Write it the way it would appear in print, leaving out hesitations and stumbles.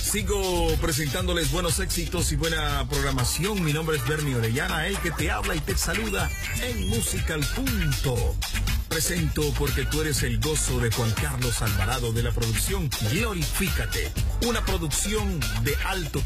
Sigo presentándoles buenos éxitos y buena programación. Mi nombre es Bernie Orellana, el que te habla y te saluda en Música al Punto. Presento porque tú eres el gozo de Juan Carlos Alvarado de la producción Glorifícate, una producción de alto